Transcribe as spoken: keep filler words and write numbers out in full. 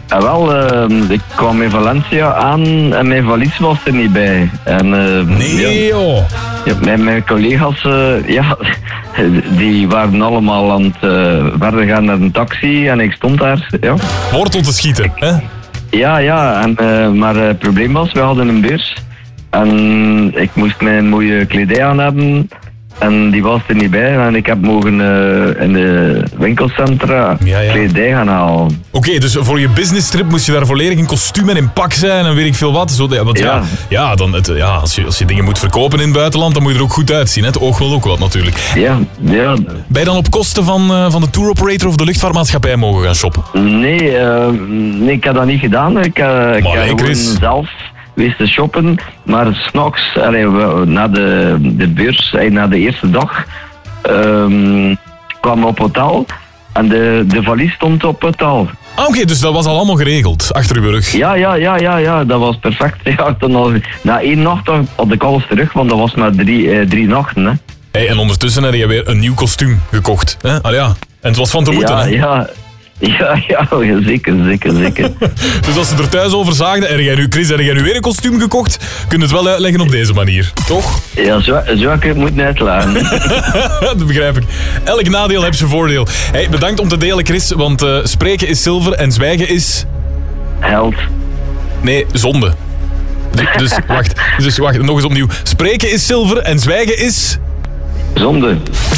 Ah, wel, uh, ik kwam in Valencia aan en mijn valies was er niet bij. En, uh, nee ja, joh. Ja, mijn, mijn collega's, uh, ja, die waren allemaal aan het uh, verder gaan naar een taxi en ik stond daar. Ja. Wortel te schieten, hè? Ja, ja, en, uh, maar uh, het probleem was, we hadden een beurs. En ik moest mijn mooie kledij aan hebben. En die was er niet bij. En ik heb mogen uh, in de winkelcentra ja, ja. kledij gaan halen. Oké, okay, dus voor je businesstrip moest je daar volledig in kostuum en in pak zijn en weet ik veel wat. Zo, want ja, ja, ja, dan het, ja als, je, als je dingen moet verkopen in het buitenland, dan moet je er ook goed uitzien. Hè? Het oog wil ook wat natuurlijk. Ja, ja. Ben je dan op kosten van, uh, van de tour operator of de luchtvaartmaatschappij mogen gaan shoppen? Nee, uh, nee ik heb dat niet gedaan. Ik, uh, ik heb gewoon zelf wees te shoppen, maar s'nachts, na de, de beurs, na de eerste dag, um, kwam we op hotel en de, de valies stond op hotel. Ah, oké, okay, dus dat was al allemaal geregeld, achter uw rug? Ja, ja, ja, ja, ja, dat was perfect. Ja, toen al, na één nacht had ik alles terug, want dat was maar drie, eh, drie nachten. Hè. Hey, en ondertussen heb je weer een nieuw kostuum gekocht. Hè? Ah, ja. En het was van te moeten, ja, hè? Ja, Ja, ja, zeker, zeker, zeker. Dus als ze er thuis over zagen, heb jij nu, Chris, heb jij nu weer een kostuum gekocht? Kun je het wel uitleggen op deze manier, toch? Ja, zo, zo ik het moet uitleggen. Dat begrijp ik. Elk nadeel heeft zijn voordeel. Hey, bedankt om te delen, Chris, want uh, spreken is zilver en zwijgen is... Held. Nee, zonde. Dus, dus, wacht, dus wacht, nog eens opnieuw. Spreken is zilver en zwijgen is... Zonde.